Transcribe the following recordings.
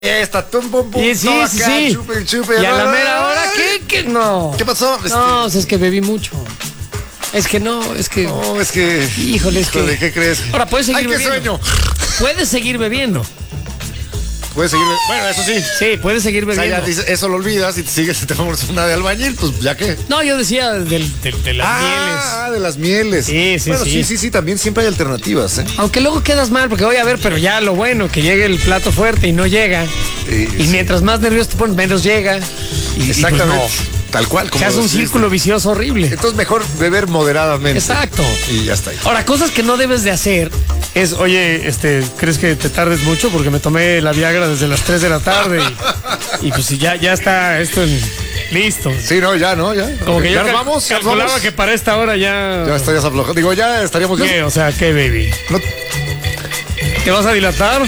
Esta, tum, pum, pum, Sí, todo sí, acá, sí. chupe, chupe. Y a la mera hora, ¿qué? No. ¿Qué pasó? No, es que bebí mucho. Es que no, es que... No, es que... Híjole, ¿qué crees? Ahora, puedes seguir ¡Ay, qué bebiendo. sueño! Puedes seguir bebiendo. Puedes seguir... Bueno, eso sí. Sí, puedes seguir O sea, bebiendo. ya dices, eso lo olvidas y te sigues, te tomas una de albañil, pues ya qué. No, yo decía de las mieles. De las mieles. Sí, sí, bueno, sí. sí, también siempre hay alternativas, ¿eh? Aunque luego quedas mal, porque voy a ver, pero ya lo bueno, que llegue el plato fuerte y no llega. Y sí. mientras más nervioso te pones, menos llega. Exactamente. Y pues Tal cual. se hace un círculo vicioso horrible. Entonces mejor beber moderadamente. Exacto. Y ya está ahí. Ahora, cosas que no debes de hacer es, oye, ¿crees que te tardes mucho? Porque me tomé la Viagra desde las 3 de la tarde y pues ya está esto listo. Sí, no, ya. Como que ya yo vamos, calculaba que para esta hora ya... Ya estarías aflojado. Digo, ya estaríamos... ¿Qué? O sea, ¿qué, baby? No. ¿Te vas a dilatar?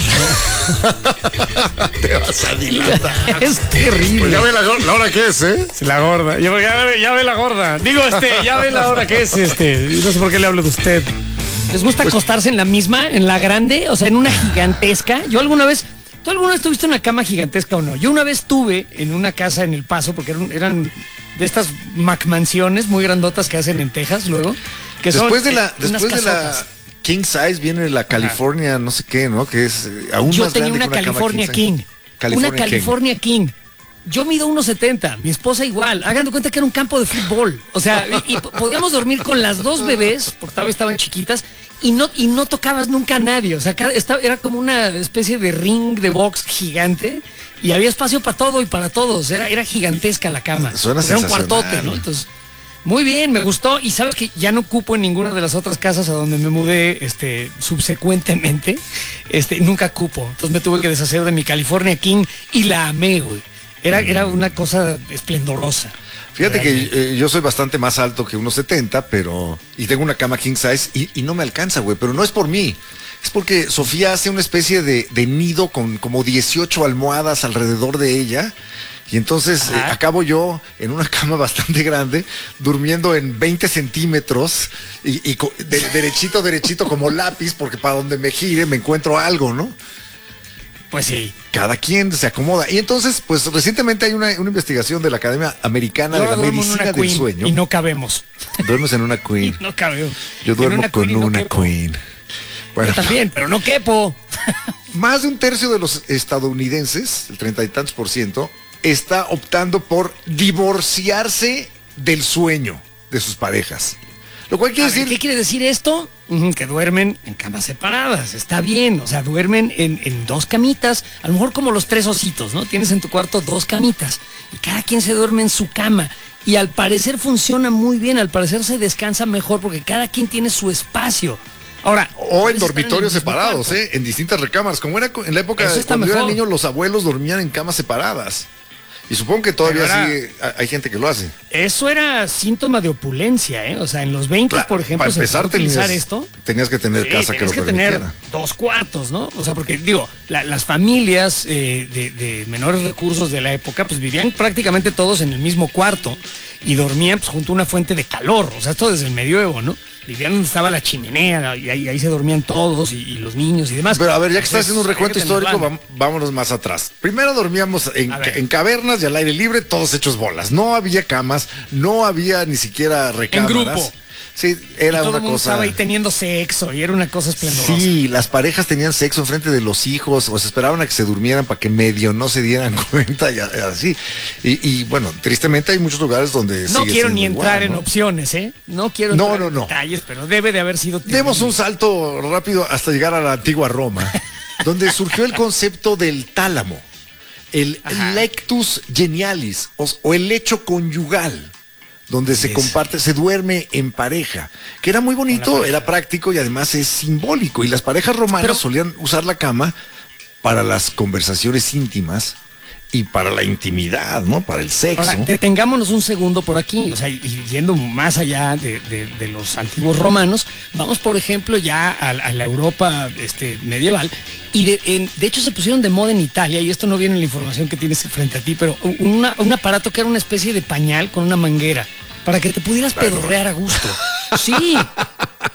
Te vas a dilatar. Es terrible. Pues ya ve la hora que es, ¿eh? La gorda. Ya ve la gorda. Digo, ya ve la hora que es, No sé por qué le hablo de usted. ¿Les gusta acostarse en la misma, en la grande? O sea, en una gigantesca. ¿Tú alguna vez tuviste una cama gigantesca o no? Yo una vez tuve en una casa en El Paso, porque eran de estas McMansiones muy grandotas que hacen en Texas luego. Que Después son, de la King Size viene la California, no sé qué, ¿no? Que es aún Yo más tenía grande una que California King. Una California King. Yo mido 1.70, mi esposa igual. Hagan de cuenta que era un campo de fútbol. O sea, y podíamos dormir con las dos bebés, porque todavía estaban chiquitas, y no tocabas nunca a nadie. O sea, era como una especie de ring de box gigante, y había espacio para todo y para todos. Era gigantesca la cama. Suena era un sensacional. cuartote, ¿no? Entonces, muy bien, me gustó. Y sabes que ya no cupo en ninguna de las otras casas a donde me mudé subsecuentemente. Nunca cupo. Entonces me tuve que deshacer de mi California King y la amé, güey. Era una cosa esplendorosa. Fíjate que yo soy bastante más alto que 1.70, pero... Y tengo una cama king size y no me alcanza, güey. Pero no es por mí. Es porque Sofía hace una especie de nido con como 18 almohadas alrededor de ella. Y entonces acabo yo en una cama bastante grande, durmiendo en 20 centímetros y derechito como lápiz, porque para donde me gire me encuentro algo, ¿no? Pues sí. Cada quien se acomoda. Y entonces, pues recientemente hay una investigación de la Academia Americana de la Medicina del Sueño. Y no cabemos. Duermes en una queen. No cabemos. Yo duermo con una queen. Bueno, yo también, pero no quepo. Más de un tercio de los estadounidenses, el 30 y tantos %, está optando por divorciarse del sueño de sus parejas. Lo cual quiere decir... ¿Qué quiere decir esto? Que duermen en camas separadas, está bien, o sea, duermen en dos camitas, a lo mejor como los 3 ositos, ¿no? Tienes en tu cuarto 2 camitas y cada quien se duerme en su cama y al parecer funciona muy bien, al parecer se descansa mejor porque cada quien tiene su espacio. Ahora, o en dormitorios separados, en distintas recámaras, como era en la época cuando yo era niño, los abuelos dormían en camas separadas. Y supongo que todavía sí hay gente que lo hace. Eso era síntoma de opulencia, ¿eh? O sea, en los 20, por ejemplo, para empezar, utilizar esto. Tenías que tener casa que lo permitiera. Tener 2 cuartos, ¿no? O sea, porque digo, las familias de menores recursos de la época, pues vivían prácticamente todos en el mismo cuarto y dormían pues, junto a una fuente de calor. O sea, esto desde el medioevo, ¿no? Vivían donde estaba la chimenea y ahí se dormían todos y los niños y demás. Pero a ver, ya que estás haciendo un recuento histórico, vámonos más atrás. Primero dormíamos en cavernas y al aire libre, todos hechos bolas. No había camas, no había ni siquiera recámaras. En grupo. Sí, era todo una el mundo cosa... estaba ahí teniendo sexo y era una cosa esplendorosa. Sí, las parejas tenían sexo enfrente de los hijos o se esperaban a que se durmieran para que medio no se dieran cuenta y así. Y bueno, tristemente hay muchos lugares donde no quiero ni entrar igual, ¿no? en opciones, ¿eh? No quiero entrar en detalles, pero debe de haber sido terrible. Demos un salto rápido hasta llegar a la antigua Roma, donde surgió el concepto del tálamo, el lectus genialis o el lecho conyugal, donde se comparte, se duerme en pareja, que era muy bonito, era práctico y además es simbólico. Y las parejas romanas solían usar la cama para las conversaciones íntimas y para la intimidad, ¿no? Para el sexo. Ahora, detengámonos un segundo por aquí, o sea, y yendo más allá de los antiguos romanos, vamos por ejemplo ya a la Europa medieval, y de hecho se pusieron de moda en Italia, y esto no viene en la información que tienes frente a ti, pero un aparato que era una especie de pañal con una manguera, para que te pudieras pedorrear a gusto. Sí.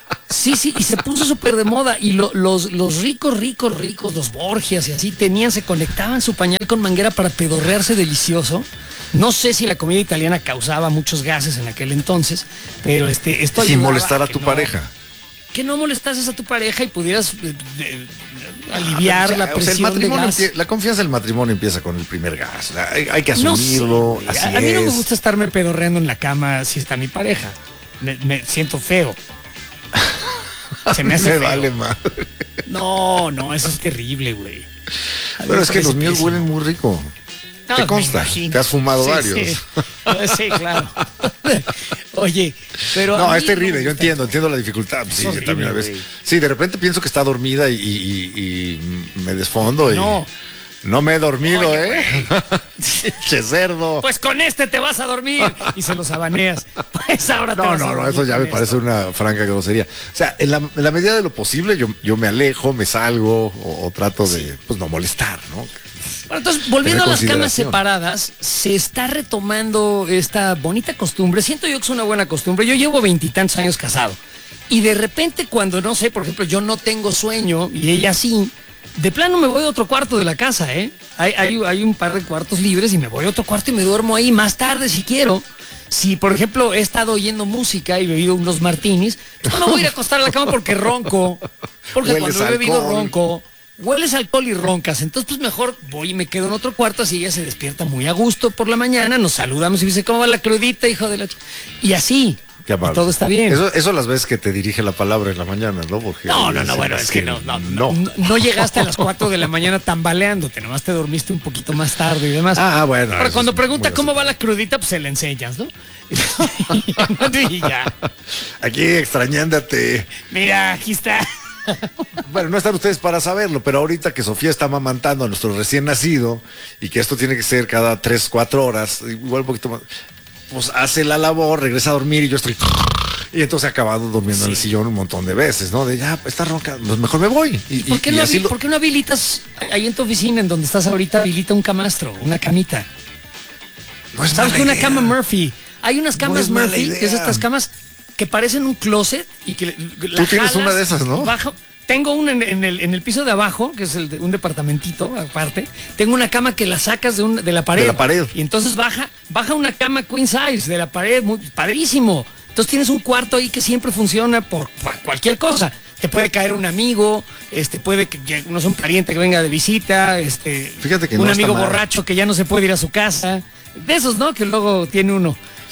Sí, y se puso súper de moda. Y los ricos, los Borgias y así se conectaban su pañal con manguera para pedorrearse delicioso. No sé si la comida italiana causaba muchos gases en aquel entonces, pero esto sin molestar a tu pareja. Que no molestases a tu pareja y pudieras aliviar la presión de gas. La confianza del matrimonio empieza con el primer gas. Hay que asumirlo. No sé, a mí no me gusta estarme pedorreando en la cama si está mi pareja. Me siento feo. Se me hace feo. Vale madre. No, eso es terrible, güey. Pero es que los míos huelen muy rico. No, te consta, te has fumado varios. Sí, claro. Oye, pero... No, es terrible, yo entiendo la dificultad. Sí, horrible, también a veces. Sí, de repente pienso que está dormida y me desfondo. No me he dormido. Oye, che cerdo. Pues con te vas a dormir. Y se los abaneas. Pues ahora te vas a dormir. No, eso ya me parece una franca grosería. O sea, en la medida de lo posible, yo me alejo, me salgo o trato de pues no molestar, ¿no? Bueno, entonces, volviendo a las camas separadas, se está retomando esta bonita costumbre. Siento yo que es una buena costumbre. Yo llevo 20 y tantos años casado. Y de repente cuando, no sé, por ejemplo, yo no tengo sueño y ella sí, de plano me voy a otro cuarto de la casa, ¿eh? Hay un par de cuartos libres y me voy a otro cuarto y me duermo ahí más tarde si quiero. Si, por ejemplo, he estado oyendo música y bebido unos martinis, no me voy a ir a acostar a la cama porque ronco. Porque hueles cuando he bebido ronco... Hueles alcohol y roncas, entonces pues mejor voy y me quedo en otro cuarto, así ella se despierta muy a gusto por la mañana, nos saludamos y dice, ¿cómo va la crudita, hijo de la y así, y todo está bien. Eso las veces que te dirige la palabra en la mañana, ¿no? Porque no, bueno, es que no llegaste a las 4 de la mañana tambaleándote, nomás te dormiste un poquito más tarde y demás. Bueno. Pero cuando pregunta cómo va la crudita, pues se la enseñas, ¿no? Y ya. Aquí extrañándote. Mira, aquí está. Bueno, no están ustedes para saberlo, pero ahorita que Sofía está amamantando a nuestro recién nacido y que esto tiene que ser cada 3-4 horas, igual un poquito más, pues hace la labor, regresa a dormir y yo estoy... Y entonces he acabado durmiendo en el sillón un montón de veces, ¿no? De ya, está ronca, pues mejor me voy. ¿Por qué no habilitas ahí en tu oficina, en donde estás ahorita, habilita un camastro, una camita? No es ¿Sabes que una cama Murphy? Hay unas camas Murphy, que es estas camas que parecen un closet y que tú tienes una de esas, ¿no? Tengo una en el piso de abajo, que es un departamentito aparte. Tengo una cama que la sacas de la pared. De la pared. Y entonces baja una cama queen size de la pared, muy padrísimo. Entonces tienes un cuarto ahí que siempre funciona por cualquier cosa. Te puede caer un amigo, puede que no sea un pariente que venga de visita, fíjate que un no amigo está mal. borracho que ya no se puede ir a su casa. De esos, ¿no? Que luego tiene uno.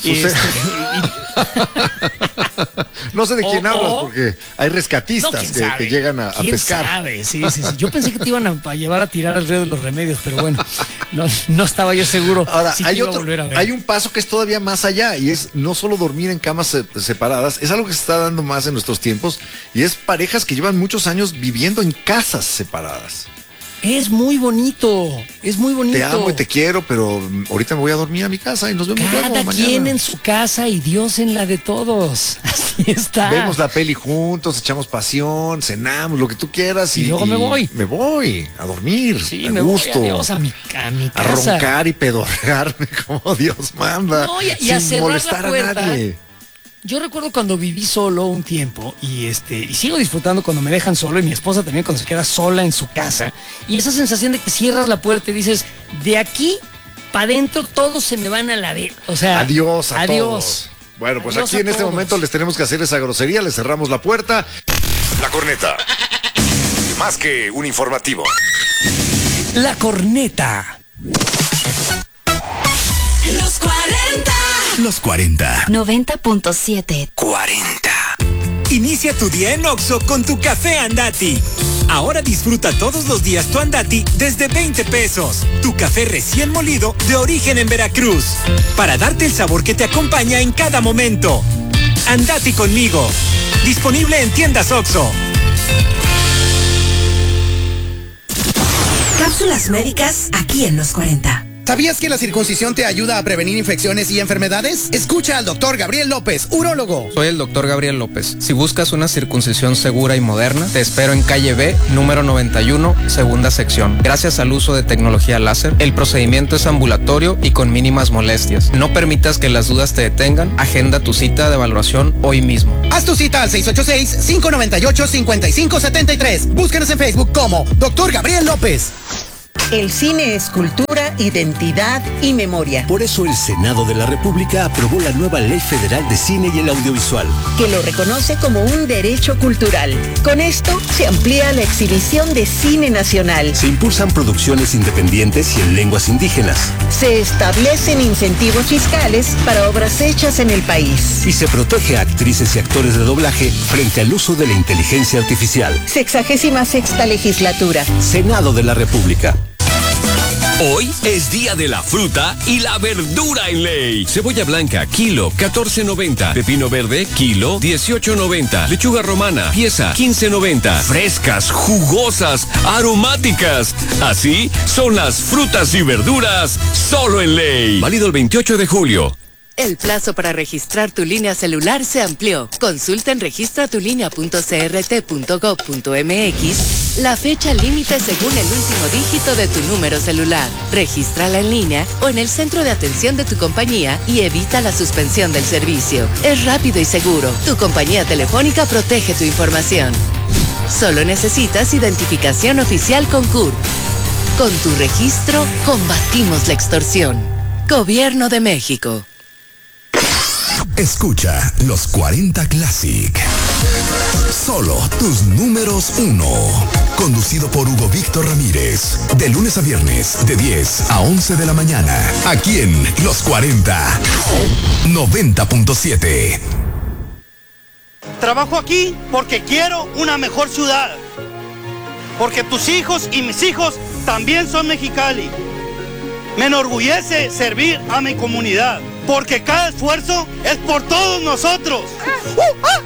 No sé de quién hablas porque hay rescatistas que llegan a pescar. Sabe? Sí. Yo pensé que te iban a llevar a tirar al río de los remedios, pero bueno, no estaba yo seguro. Ahora, hay un paso que es todavía más allá y es no solo dormir en camas separadas, es algo que se está dando más en nuestros tiempos y es parejas que llevan muchos años viviendo en casas separadas. Es muy bonito. Te amo y te quiero, pero ahorita me voy a dormir a mi casa y nos vemos luego mañana. Cada quien en su casa y Dios en la de todos. Así está. Vemos la peli juntos, echamos pasión, cenamos, lo que tú quieras. Y luego me voy. Me voy a dormir. Sí, me gusto. Voy a mi casa. A roncar y pedorrearme como Dios manda. No, y a cerrar molestar la puerta. A nadie. Yo recuerdo cuando viví solo un tiempo y sigo disfrutando cuando me dejan solo y mi esposa también cuando se queda sola en su casa y esa sensación de que cierras la puerta y dices, de aquí para adentro todos se me van a la de... O sea, adiós a todos. Bueno, pues adiós aquí en este momento les tenemos que hacer esa grosería, les cerramos la puerta. La corneta. Más que un informativo. La corneta. Los 40. Los 40. 90.7. 40. Inicia tu día en Oxxo con tu café Andati. Ahora disfruta todos los días tu Andati desde 20 pesos. Tu café recién molido de origen en Veracruz. Para darte el sabor que te acompaña en cada momento. Andati conmigo. Disponible en tiendas Oxxo. Cápsulas médicas aquí en los 40. ¿Sabías que la circuncisión te ayuda a prevenir infecciones y enfermedades? Escucha al doctor Gabriel López, urólogo. Soy el doctor Gabriel López. Si buscas una circuncisión segura y moderna, te espero en calle B, número 91, segunda sección. Gracias al uso de tecnología láser, el procedimiento es ambulatorio y con mínimas molestias. No permitas que las dudas te detengan. Agenda tu cita de valoración hoy mismo. Haz tu cita al 686-598-5573. Búscanos en Facebook como Dr. Gabriel López. El cine es cultura, identidad y memoria. Por eso el Senado de la República aprobó la nueva Ley Federal de Cine y el Audiovisual, que lo reconoce como un derecho cultural. Con esto se amplía la exhibición de cine nacional. Se impulsan producciones independientes y en lenguas indígenas. Se establecen incentivos fiscales para obras hechas en el país. Y se protege a actrices y actores de doblaje frente al uso de la inteligencia artificial. 66ª legislatura. Senado de la República. Hoy es día de la fruta y la verdura en ley. Cebolla blanca, kilo, 14.90. Pepino verde, kilo, 18.90. Lechuga romana, pieza, 15.90. Frescas, jugosas, aromáticas. Así son las frutas y verduras solo en ley. Válido el 28 de julio. El plazo para registrar tu línea celular se amplió. Consulta en registratulinea.crt.gov.mx la fecha límite según el último dígito de tu número celular. Regístrala en línea o en el centro de atención de tu compañía y evita la suspensión del servicio. Es rápido y seguro. Tu compañía telefónica protege tu información. Solo necesitas identificación oficial con CURP. Con tu registro, combatimos la extorsión. Gobierno de México. Escucha los 40 Classic. Solo tus números 1. Conducido por Hugo Víctor Ramírez. De lunes a viernes, de 10 a 11 de la mañana. Aquí en Los 40. 90.7. Trabajo aquí porque quiero una mejor ciudad. Porque tus hijos y mis hijos también son Mexicali. Me enorgullece servir a mi comunidad. Porque cada esfuerzo es por todos nosotros.